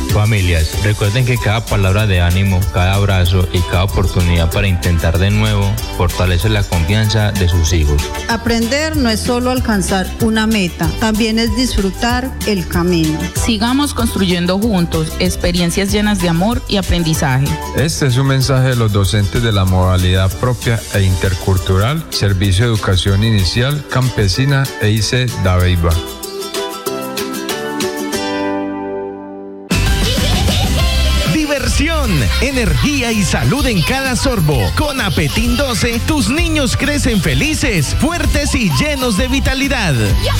Familias, recuerden que cada palabra de ánimo, cada abrazo y cada oportunidad para intentar de nuevo fortalece la confianza de sus hijos. Aprender no es solo alcanzar una meta, también es disfrutar el camino. Sigamos construyendo juntos experiencias llenas de amor y aprendizaje. Este es un mensaje de los docentes de la modalidad propia e intercultural, Servicio de Educación Inicial, Campesina e IC Dabeiba. Diversión, energía y salud en cada sorbo. Con Apetín 12, tus niños crecen felices, fuertes y llenos de vitalidad.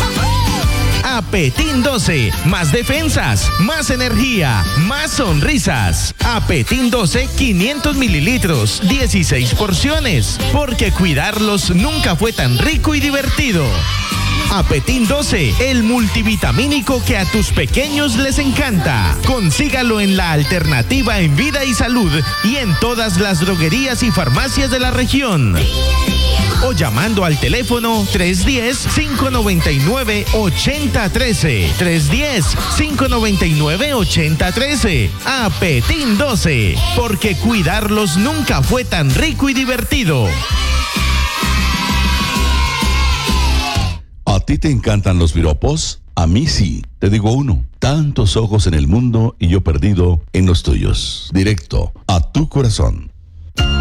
Apetín 12, más defensas, más energía, más sonrisas. Apetín 12, 500 mililitros, 16 porciones, porque cuidarlos nunca fue tan rico y divertido. Apetín 12, el multivitamínico que a tus pequeños les encanta. Consígalo en la alternativa en Vida y Salud y en todas las droguerías y farmacias de la región. O llamando al teléfono 310-599-8013. 310-599-8013. Apetín 12, porque cuidarlos nunca fue tan rico y divertido. ¿A ti te encantan los piropos? A mí sí. Te digo uno. Tantos ojos en el mundo y yo perdido en los tuyos. Directo a tu corazón.